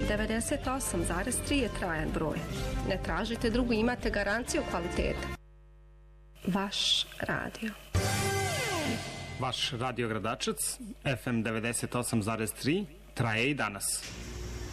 98,3 je trajan broj. Ne tražite drugu, imate garanciju kvaliteta. Vaš radio. Vaš radio Gradačac, FM 98,3, traje i danas.